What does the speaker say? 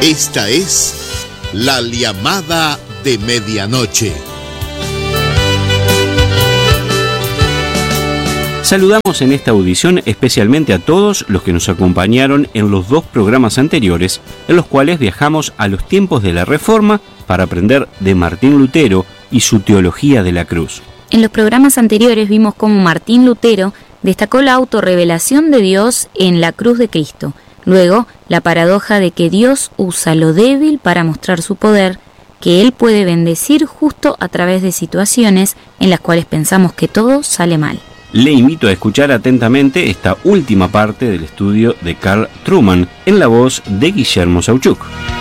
Esta es la llamada de medianoche. Saludamos en esta audición especialmente a todos los que nos acompañaron en los 2 programas anteriores, en los cuales viajamos a los tiempos de la Reforma para aprender de Martín Lutero y su teología de la cruz. En los programas anteriores vimos cómo Martín Lutero destacó la autorrevelación de Dios en la cruz de Cristo. Luego, la paradoja de que Dios usa lo débil para mostrar su poder, que Él puede bendecir justo a través de situaciones en las cuales pensamos que todo sale mal. Le invito a escuchar atentamente esta última parte del estudio de Carl Trueman en la voz de Guillermo Sauchuk.